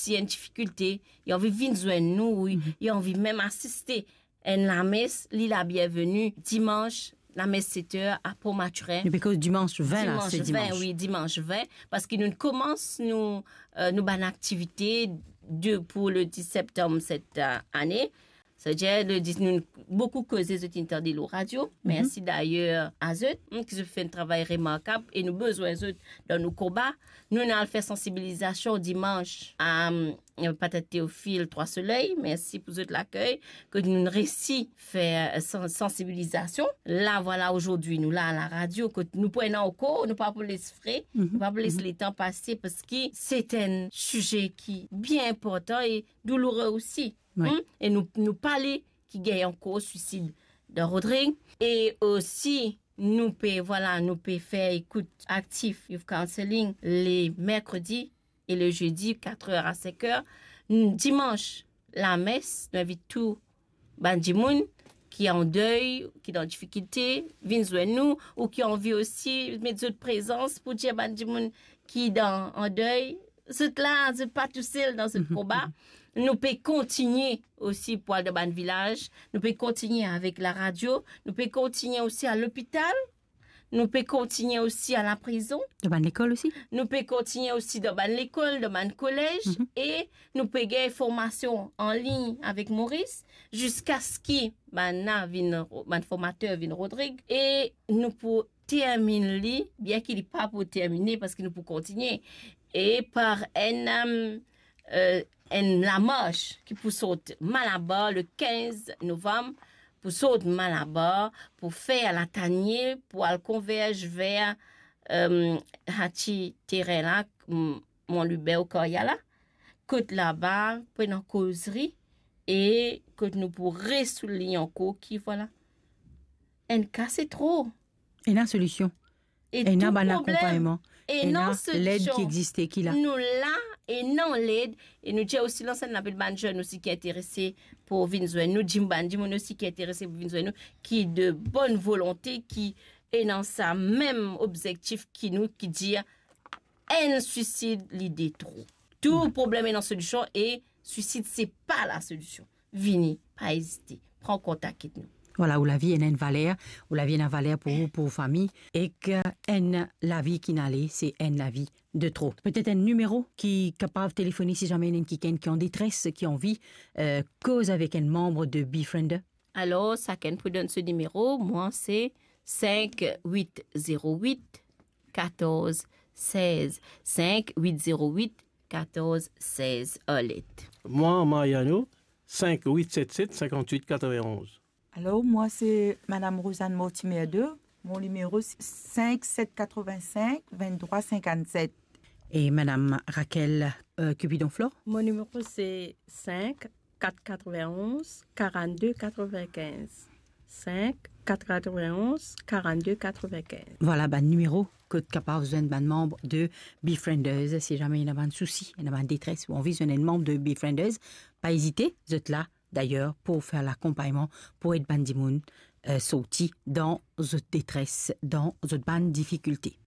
aussi une difficulté, ils ont envie de venir joindre nous, ils ont envie même assister à la messe, la bienvenue dimanche, la messe 7h à Pont-Maturin. Et parce que dimanche 20, là, c'est dimanche. 20, oui, dimanche 20, parce que nous commençons nos bonnes activités pour le 10 septembre cette année. C'est-à-dire, nous beaucoup causé cette interview au radio. Merci d'ailleurs à eux qui ont fait un travail remarquable et nous besoin d'eux dans nos combats. Nous avons fait sensibilisation dimanche à Patate Théophile Trois Soleils. Merci pour l'accueil que nous réussi faire sensibilisation. Là, voilà, aujourd'hui, nous là à la radio, que nous prenons encore, nous pas pour les frais, nous pas pour laisser les temps passer parce que c'est un sujet qui est bien important et douloureux aussi. Oui. Et nous parler qui gagne encore suicide de Rodrigue et aussi nous peut faire écoute actif youth counseling les mercredis et le jeudi 4h à 5h. Dimanche la messe, nous invitons tout bandimoun qui est en deuil, qui est en difficulté, viennent joindre nous ou qui ont envie aussi de mettre notre présence pour dire bandimoun qui est en deuil. C'est là, c'est pas tout seul dans ce combat. Nous pouvons continuer aussi pour le ban village. Nous pouvons continuer avec la radio. Nous pouvons continuer aussi à l'hôpital. Nous pouvons continuer aussi à la prison. Dans l'école aussi? Nous pouvons continuer aussi dans l'école, dans le collège. Et nous pouvons gagner formation en ligne avec Maurice jusqu'à ce qu'il un formateur vienne Rodrigue. Et nous pouvons terminer, bien qu'il n'est pas pour terminer parce que nous pouvons continuer. Et par la marche qui pour sauter Malabar le 15 novembre, pour sauter Malabar, pour faire la tanière, pour aller converger vers Hachi terrain là, mon Lubé au Koyala, côte là-bas, pour une causerie, et que nous pourrons souligner encore qui, voilà. Un cas, c'est trop. Et la solution. Et tout un accompagnement. Et non l'aide qui existait, qui là. Nous là, et non l'aide. Et nous avons aussi lancé un appel de jeunes aussi qui est intéressé pour venir nous. Jim Bandimon aussi qui est intéressé pour venir nous. Qui est de bonne volonté, qui est dans sa même objectif qui dit un suicide, l'idée trop. Tout problème est dans la solution et suicide, c'est pas la solution. Venez, pas hésiter. Prends contact avec nous. Voilà, où la vie est une valeur, où la vie est une valeur pour vous, pour famille, et que la vie qui n'allait, c'est la vie de trop. Peut-être un numéro qui est capable de téléphoner si jamais il y a quelqu'un qui est en détresse, qui a envie, cause avec un membre de Befriender. Alors, ça qu'on peut donner ce numéro, moi, c'est 5808 14 16. 5808 14 16. Moi, Mariano, 5877 58 91. Alors, moi, c'est Mme Rosanne Mortimer 2. Mon numéro, c'est 5785 23 57. Et Mme Raquel Cupidon-Flore? Mon numéro, c'est 5 491 42 95. 5 491 42 95. Voilà, ben, numéro que tu capable besoin de membre de Befrienders. Si jamais il y a un souci, il y a une détresse ou envie de un membre de Befrienders, pas hésiter, vous êtes là. D'ailleurs, pour faire l'accompagnement, pour être bandimoun, sorti dans votre détresse, dans votre bonne difficulté.